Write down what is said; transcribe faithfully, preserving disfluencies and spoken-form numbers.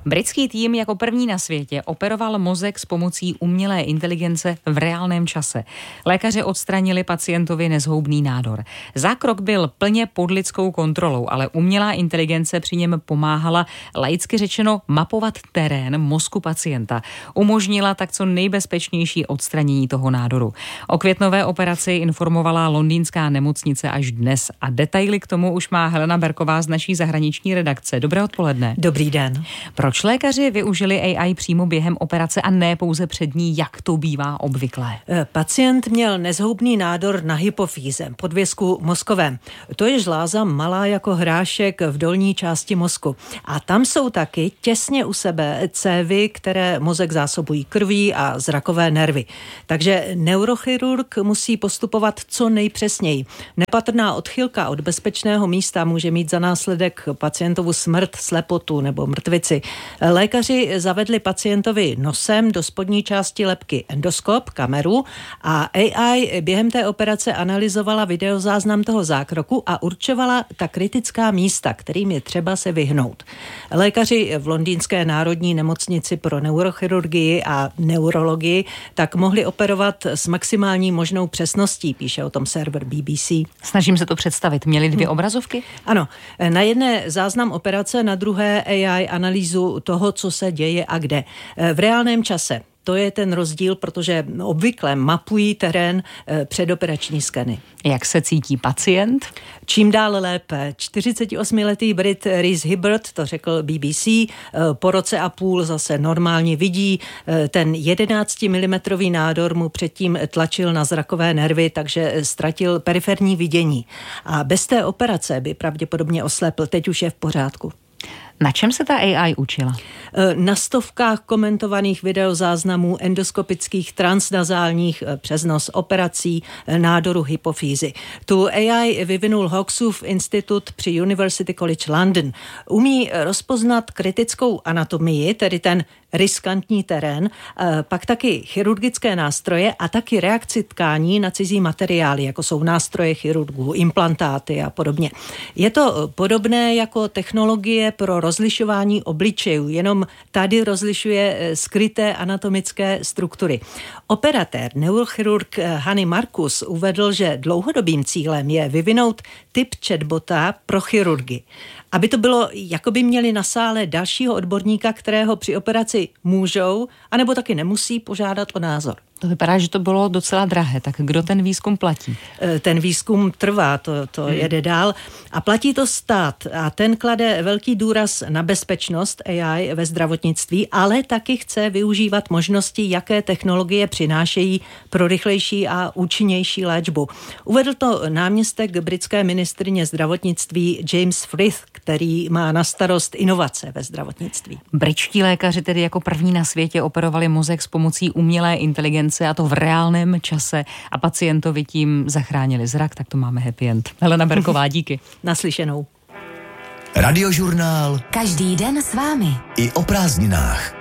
Britský tým jako první na světě operoval mozek s pomocí umělé inteligence v reálném čase. Lékaři odstranili pacientovi nezhoubný nádor. Zákrok byl plně pod lidskou kontrolou, ale umělá inteligence při něm pomáhala, laicky řečeno, mapovat terén mozku pacienta. Umožnila tak co nejbezpečnější odstranění toho nádoru. O květnové operaci informovala londýnská nemocnice až dnes a detaily k tomu už má Helena Berková z naší zahraniční redakce. Dobré odpoledne. Dobrý den. Proč lékaři využili A I přímo během operace a ne pouze před ní, jak to bývá obvyklé? Pacient měl nezhoubný nádor na hypofýze, podvězku mozkovém. To je žláza malá jako hrášek v dolní části mozku. A tam jsou taky těsně u sebe cévy, které mozek zásobují krví a zrakové nervy. Takže neurochirurg musí postupovat co nejpřesněji. Nepatrná odchylka od bezpečného místa může mít za následek pacientovu smrt, slepotu nebo mrtvici. Lékaři zavedli pacientovi nosem do spodní části lebky endoskop, kameru, a A I během té operace analyzovala videozáznam toho zákroku a určovala ta kritická místa, kterým je třeba se vyhnout. Lékaři v londýnské národní nemocnici pro neurochirurgii a neurologii tak mohli operovat s maximální možnou přesností, píše o tom server B B C. Snažím se to představit. Měli dvě hmm. obrazovky? Ano. Na jedné záznam operace, na druhé A I analýzu toho, co se děje a kde. V reálném čase. To je ten rozdíl, protože obvykle mapují terén předoperační skeny. Jak se cítí pacient? Čím dál lépe. čtyřicetiosmiletý Brit Rhys Hibbert, to řekl B B C, po roce a půl zase normálně vidí. Ten jedenáctimilimetrový nádor mu předtím tlačil na zrakové nervy, takže ztratil periferní vidění. A bez té operace by pravděpodobně oslepl. Teď už je v pořádku. Na čem se ta A I učila? Na stovkách komentovaných videozáznamů endoskopických transnazálních přes nos operací nádoru hypofýzy. Tu A I vyvinul Hawksův institut při University College London. Umí rozpoznat kritickou anatomii, tedy ten riskantní terén, pak taky chirurgické nástroje a taky reakci tkání na cizí materiály, jako jsou nástroje chirurgů, implantáty a podobně. Je to podobné jako technologie pro rozlišování obličejů, jenom tady rozlišuje skryté anatomické struktury. Operatér, neurochirurg Hany Markus uvedl, že dlouhodobým cílem je vyvinout typ chatbota pro chirurgy. Aby to bylo, jako by měli na sále dalšího odborníka, kterého při operaci můžou, anebo taky nemusí požádat o názor. To vypadá, že to bylo docela drahé, tak kdo ten výzkum platí? Ten výzkum trvá, to, to hmm. jede dál a platí to stát a ten klade velký důraz na bezpečnost A I ve zdravotnictví, ale taky chce využívat možnosti, jaké technologie přinášejí pro rychlejší a účinnější léčbu. Uvedl to náměstek britské ministryně zdravotnictví James Frith, který má na starost inovace ve zdravotnictví. Britští lékaři tedy jako první na světě operovali mozek s pomocí umělé inteligence, a to v reálném čase a pacientovi tím zachránili zrak, tak to máme happy end. Helena Berková, díky. Naslyšenou. Radiožurnál. Každý den s vámi. I o prázdninách.